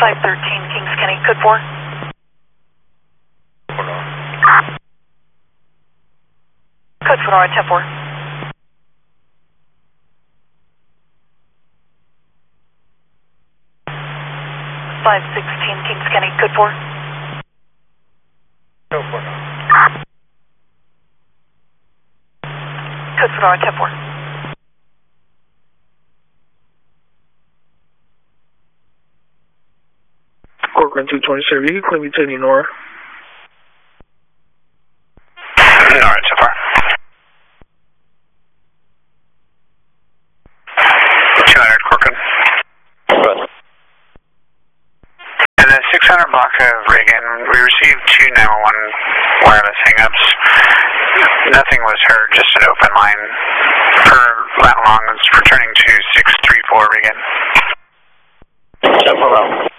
513 Kings County, code 4. Code 4, alright, 10-4. Kings County, code 4. Code 4. Code 4, alright, 10-4. Corcoran 227, you can claim me to any Nora. Alright, so far. 200 Corcoran. And then 600 block of Reagan, we received 2 911 wireless hangups. Nothing was heard, just an open line for that long. It's returning to 634 Reagan. 10-4.